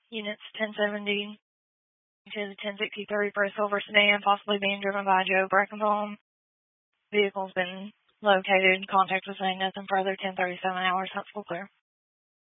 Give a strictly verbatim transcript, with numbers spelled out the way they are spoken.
Units ten seventy to the ten sixty-three for a silver sedan, possibly being driven by Joe Brackenbaum. Vehicle's been located. Contact was saying nothing further. ten thirty-seven hours. Hopeful clear.